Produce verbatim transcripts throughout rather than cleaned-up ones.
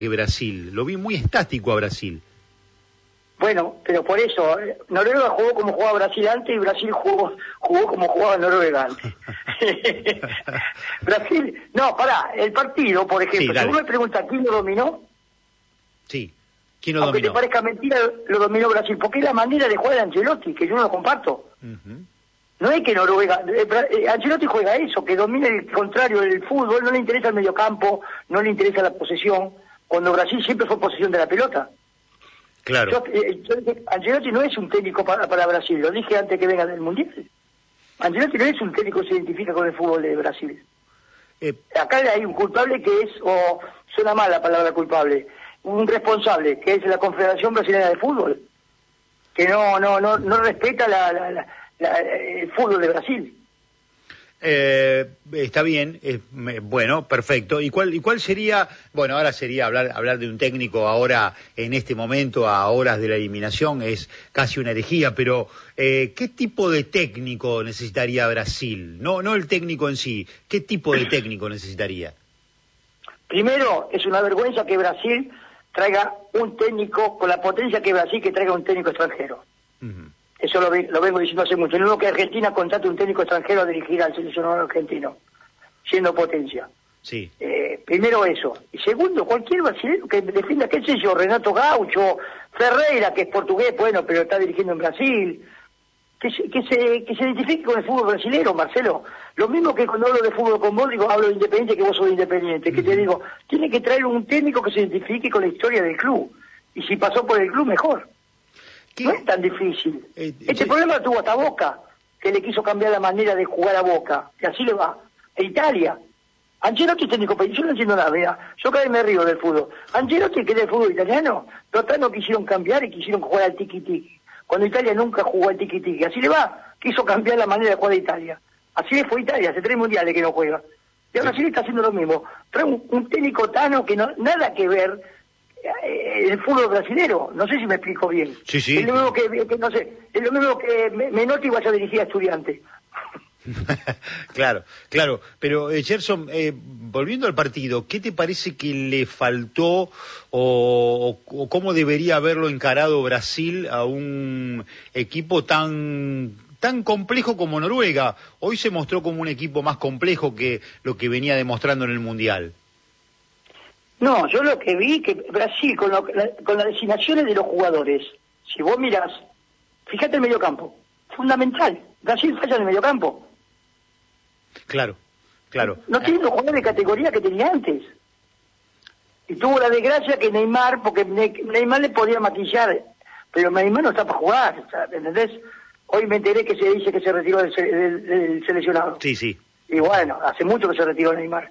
que Brasil. Lo vi muy estático a Brasil. Bueno, pero por eso, Noruega jugó como jugaba Brasil antes y Brasil jugó, jugó como jugaba Noruega antes. Brasil, no, pará, el partido, por ejemplo, Sí, si uno me pregunta quién lo dominó, sí, ¿quién lo aunque dominó? te parezca mentira, lo dominó Brasil, porque es la manera de jugar de Ancelotti, que yo no lo comparto. Uh-huh. No es que Noruega, eh, eh, Ancelotti juega eso, que domina el contrario del fútbol, no le interesa el mediocampo, no le interesa la posesión, cuando Brasil siempre fue posesión de la pelota. Claro. Yo, eh, yo, Ancelotti no es un técnico para, para Brasil, lo dije antes que venga del Mundial. Ancelotti no es un técnico que se identifica con el fútbol de Brasil. Eh, Acá hay un culpable que es, o suena mal la palabra culpable, un responsable, que es la Confederación Brasileña de Fútbol, que no no no no respeta la, la, la, la, el fútbol de Brasil. Eh, está bien, eh, bueno, perfecto. ¿Y cuál y cuál sería, bueno, ahora sería hablar hablar de un técnico ahora, en este momento, a horas de la eliminación, es casi una herejía, pero eh, ¿qué tipo de técnico necesitaría Brasil? No, no el técnico en sí, ¿qué tipo de técnico necesitaría? Primero, es una vergüenza que Brasil traiga un técnico, con la potencia que Brasil, que traiga un técnico extranjero. Uh-huh. Eso lo, lo vengo diciendo hace mucho. No es que Argentina contrate un técnico extranjero a dirigir al seleccionado argentino, siendo potencia. Sí. Eh, primero eso. Y segundo, cualquier brasileño que defienda, qué sé yo, Renato Gaucho, Ferreira, que es portugués, bueno, pero está dirigiendo en Brasil, que se, que se, que se identifique con el fútbol brasileño, Marcelo. Lo mismo que cuando hablo de fútbol con vos, digo, hablo de Independiente, que vos sos de Independiente, que te digo, tiene que traer un técnico que se identifique con la historia del club. Y si pasó por el club, mejor. ¿Qué? No es tan difícil. Eh, este eh, problema lo tuvo hasta Boca, que le quiso cambiar la manera de jugar a Boca, que así le va. E Italia. Ancelotti es técnico, yo no entiendo nada, mira, yo cada vez me río del fútbol. Ancelotti, que es del fútbol italiano, total no quisieron cambiar y quisieron jugar al tiki-tiki. Cuando Italia nunca jugó al tiki-tiki. Así le va, quiso cambiar la manera de jugar a Italia. Así le fue Italia, hace tres mundiales que no juega. Y ahora sí le está haciendo lo mismo. Trae un, un técnico tano que no nada que ver el fútbol brasilero, no sé si me explico bien. Sí, sí. Es lo mismo que, que no sé, es lo mismo que Menotti vaya a dirigir a Estudiantes. Claro, claro, pero eh, Gerson, eh, volviendo al partido, ¿qué te parece que le faltó o, o, o cómo debería haberlo encarado Brasil a un equipo tan tan complejo como Noruega? Hoy se mostró como un equipo más complejo que lo que venía demostrando en el Mundial. No, yo lo que vi que Brasil, con, lo, la, con las designaciones de los jugadores, si vos mirás, fíjate el mediocampo, fundamental, Brasil falla en el mediocampo. Claro, claro. No tiene los jugadores de categoría que tenía antes. Y tuvo la desgracia que Neymar, porque Neymar le podía maquillar, pero Neymar no está para jugar, ¿entendés? Hoy me enteré que se dice que se retiró del, del, del seleccionado. Sí, sí. Y bueno, hace mucho que se retiró Neymar.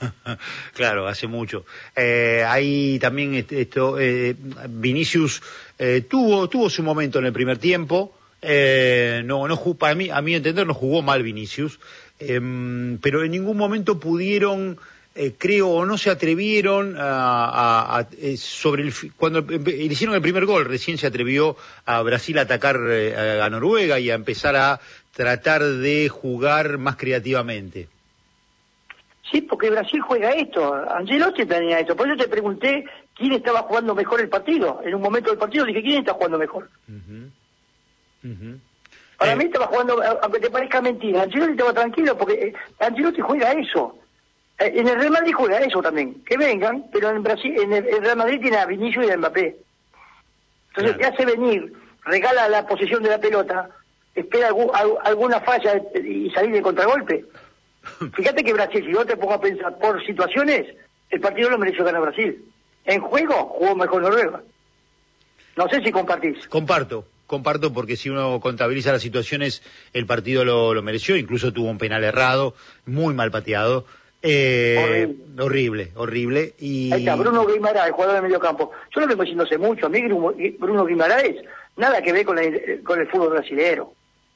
Claro, hace mucho. Eh, ahí también esto, eh, Vinicius eh, tuvo tuvo su momento en el primer tiempo. Eh, no, no para mí, a mi entender, no jugó mal Vinicius, eh, pero en ningún momento pudieron, eh, creo, o no se atrevieron a, a, a eh, sobre el cuando hicieron el primer gol, recién se atrevió a Brasil a atacar eh, a Noruega y a empezar a tratar de jugar más creativamente. Sí, porque Brasil juega esto, Ancelotti tenía esto, por eso te pregunté quién estaba jugando mejor el partido. En un momento del partido dije, ¿quién está jugando mejor? Uh-huh. Uh-huh. Para eh... mí estaba jugando, aunque te parezca mentira, Ancelotti estaba tranquilo porque Ancelotti juega eso. En el Real Madrid juega eso también, que vengan, pero en Brasil, en el Real Madrid tiene a Vinicius y a Mbappé. Entonces claro, te hace venir, regala la posesión de la pelota, espera algún, alguna falla y salir de contragolpe. Fíjate que Brasil, si yo te pongo a pensar por situaciones, el partido lo mereció ganar Brasil. En juego jugó mejor Noruega. No sé si compartís. Comparto, comparto porque si uno contabiliza las situaciones, el partido lo, lo mereció, incluso tuvo un penal errado, muy mal pateado. Eh, horrible, horrible, horrible. Y... Ahí está, Bruno Guimaraes, el jugador de medio campo. Yo lo vengo diciendo hace mucho, a mí Bruno Guimaraes, nada que ver con, la, con el fútbol brasilero.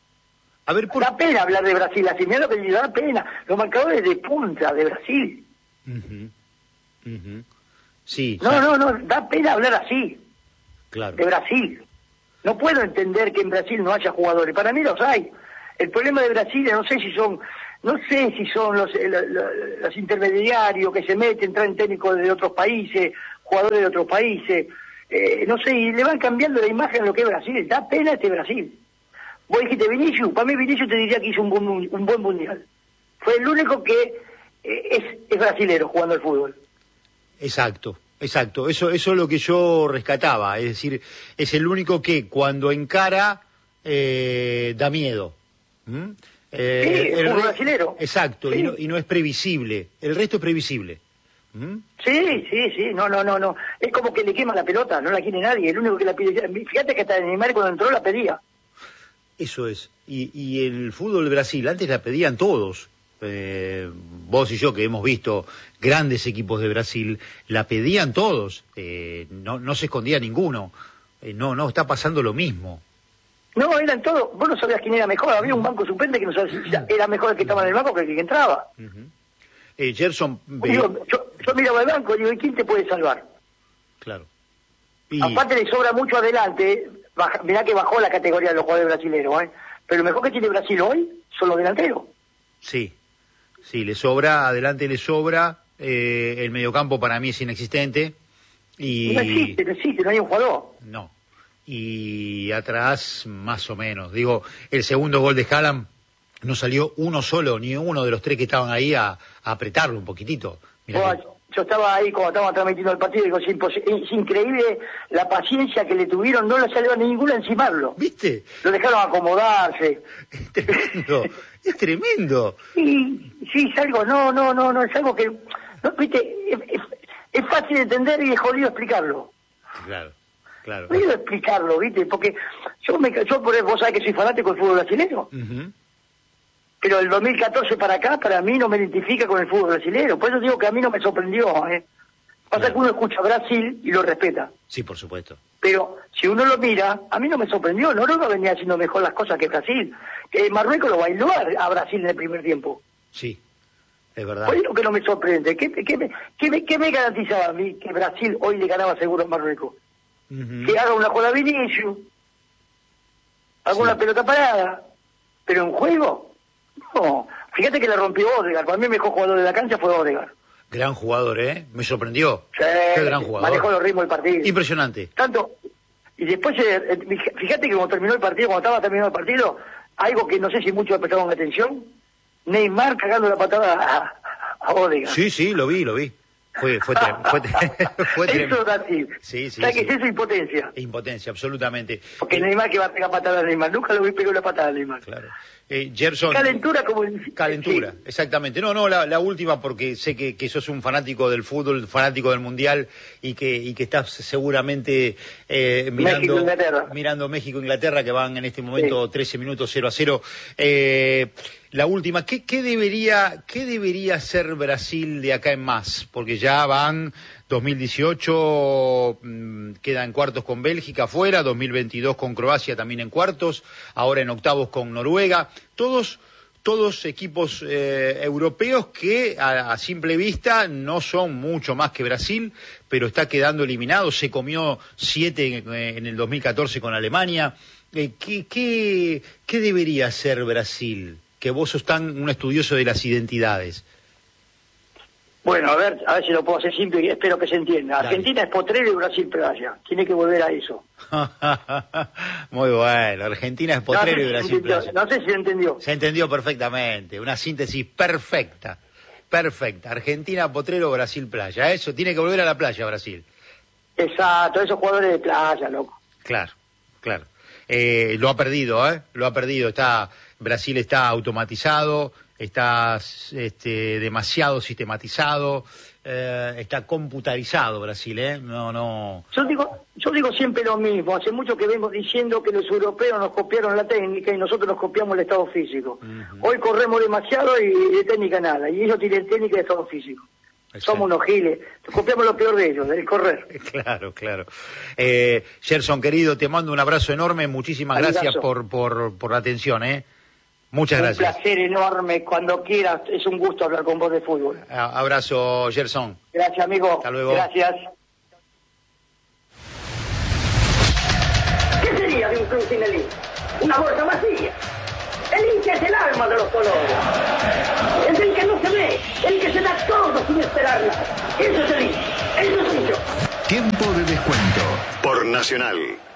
A ver, por... Da pena hablar de Brasil, así, mira lo que le da pena, los marcadores de punta de Brasil. Uh-huh. Uh-huh. Sí. No, ya... no, no, da pena hablar así, claro, de Brasil. No puedo entender que en Brasil no haya jugadores, para mí los hay. El problema de Brasil, no sé si son, no sé si son los, los, los intermediarios que se meten, traen técnicos de otros países, jugadores de otros países, eh, no sé, y le van cambiando la imagen a lo que es Brasil. Da pena este Brasil. Vos dijiste Vinicius, para mí Vinicius te diría que hizo un buen, un buen mundial. Fue el único que eh, es, es brasilero jugando al fútbol. Exacto, exacto. Eso, eso es lo que yo rescataba. Es decir, es el único que cuando encara eh, da miedo. ¿Mm? Eh, sí, el, es un el, brasilero. Exacto, sí. y, no, y no es previsible. El resto es previsible. ¿Mm? Sí, sí, sí, no, no, no, no. Es como que le quema la pelota, no la quiere nadie. El único que la pide. Fíjate que hasta Neymar cuando entró la pedía. Eso es. Y, y el fútbol de Brasil, antes la pedían todos. Eh, vos y yo que hemos visto grandes equipos de Brasil, la pedían todos. Eh, no, no se escondía ninguno. Eh, no, no, está pasando lo mismo. No, eran todos. Vos no sabías quién era mejor. Había un banco suplente que no sabía si era mejor el que estaba en el banco que el que entraba. Uh-huh. eh, Gerson... Digo, yo, yo miraba el banco y digo, ¿y quién te puede salvar? Claro. Y... Aparte le sobra mucho adelante. Baja, mirá que bajó la categoría de los jugadores brasileños, ¿eh? Pero lo mejor que tiene Brasil hoy son los delanteros. Sí, sí, le sobra, adelante le sobra, eh, el mediocampo para mí es inexistente. Y... No existe, no existe, no hay un jugador. No, y atrás más o menos. Digo, el segundo gol de Haaland no salió uno solo, ni uno de los tres que estaban ahí a, a apretarlo un poquitito. Mirá que... Yo estaba ahí cuando estaban transmitiendo el partido y digo, es, es increíble la paciencia que le tuvieron, no le salió a ninguno a encimarlo. ¿Viste? Lo dejaron acomodarse. Es tremendo, es tremendo. Sí, sí, es algo, no, no, no, no, es algo que, no, viste, es, es, es fácil de entender y es jodido explicarlo. Claro, claro. Jodido explicarlo, viste, porque yo, me, yo por vos sabés que soy fanático del fútbol brasileño. Uh-huh. Pero el dos mil catorce para acá, para mí no me identifica con el fútbol brasileño. Por eso digo que a mí no me sorprendió. ¿eh? Pasa claro. que uno escucha Brasil y lo respeta. Sí, por supuesto. Pero si uno lo mira, a mí no me sorprendió. Noruega venía haciendo mejor las cosas que Brasil. Que Marruecos lo bailó a, a Brasil en el primer tiempo. Sí, es verdad. Por eso que no me sorprende. ¿Qué, qué, me, qué, me, ¿Qué me garantizaba a mí que Brasil hoy le ganaba seguro a Marruecos? Uh-huh. Que haga una jugada Vinicius, alguna sí. pelota parada. Pero en juego... No, fíjate que la rompió Odegaard. Para mí el mejor jugador de la cancha fue Odegaard. Gran jugador, ¿eh? Me sorprendió. Sí, qué gran jugador. Manejó los ritmos del partido. Impresionante. Tanto, y después, eh, fíjate que cuando terminó el partido, cuando estaba terminando el partido, algo que no sé si muchos prestaron atención, Neymar cagando la patada a, a Odegaard. Sí, sí, lo vi, lo vi. Fue, fue, trem, fue, fue tremendo. Eso es así. Sí, sí, ¿Sabes sí. qué es eso? Impotencia. Impotencia, absolutamente. Porque eh, Neymar que va a pegar patada a Neymar. Nunca lo vi pegar una patada a Neymar. Claro. Eh, Gerson. Calentura como... Calentura, sí. Exactamente. No, no, la, la última porque sé que, que sos un fanático del fútbol, fanático del Mundial y que, y que estás seguramente eh, mirando, México, mirando México-Inglaterra que van en este momento sí. trece minutos cero a cero. Eh, la última, ¿qué, qué, debería, ¿qué debería ser Brasil de acá en más? Porque ya van dos mil dieciocho, mmm, queda en cuartos con Bélgica afuera, dos mil veintidós con Croacia también en cuartos, ahora en octavos con Noruega, todos, todos equipos eh, europeos que a, a simple vista no son mucho más que Brasil, pero está quedando eliminado, se comió siete en, en el dos mil catorce con Alemania. Eh, ¿qué, qué, ¿Qué debería ser Brasil? Que vos sos tan un estudioso de las identidades. Bueno, a ver, a ver si lo puedo hacer simple y espero que se entienda. Dale. Argentina es potrero y Brasil playa. Tiene que volver a eso. Muy bueno, Argentina es potrero no, y Brasil si playa. No sé si se entendió. Se entendió perfectamente, una síntesis perfecta, perfecta. Argentina, potrero, Brasil playa. Eso, tiene que volver a la playa, Brasil. Exacto, esos jugadores de playa, loco. Claro, claro. Eh, lo ha perdido, ¿eh? Lo ha perdido. Está, Brasil está automatizado, está este, demasiado sistematizado, eh, está computarizado Brasil, ¿eh? No, no. Yo digo, yo digo siempre lo mismo. Hace mucho que vengo diciendo que los europeos nos copiaron la técnica y nosotros nos copiamos el estado físico. Uh-huh. Hoy corremos demasiado y de técnica nada. Y ellos tienen técnica de estado físico. Exacto. Somos unos giles. Copiamos lo peor de ellos, del correr. Claro, claro. Eh, Gerson, querido, te mando un abrazo enorme. Muchísimas Amigazo. gracias por, por, por la atención, ¿eh? Muchas un gracias. Un placer enorme. Cuando quieras, es un gusto hablar con vos de fútbol. A- abrazo, Gerson. Gracias, amigo. Hasta luego. Gracias. ¿Qué sería de un club sin el hincha? Una bolsa vacía. El hincha es el alma de los colores. Es el que no se ve, el que se da todo sin esperar nada. Eso es el hincha. Eso soy yo. Tiempo de descuento. Por Nacional.